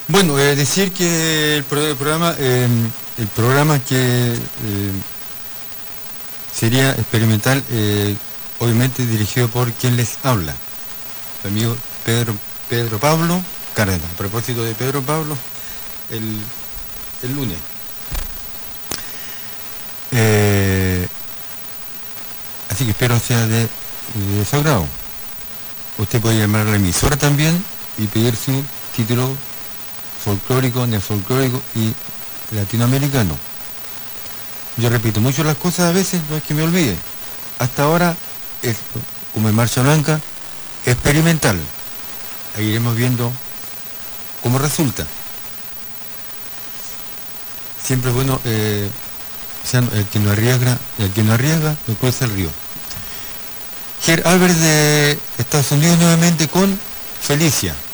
Bueno, decir que el programa que sería experimental, obviamente dirigido por quien les habla, el amigo Pedro Pablo Cárdenas. A propósito de Pedro Pablo, el, el lunes. Así que espero sea de su agrado. Usted puede llamar a la emisora también y pedir su título folclórico, neofolclórico y latinoamericano. Yo repito mucho las cosas a veces, no es que me olvide. Hasta ahora es, como en Marcha Blanca, experimental. Ahí iremos viendo cómo resulta. Siempre es bueno, el que no arriesga, no cruza el río. Ger Albert de Estados Unidos nuevamente con Felicia.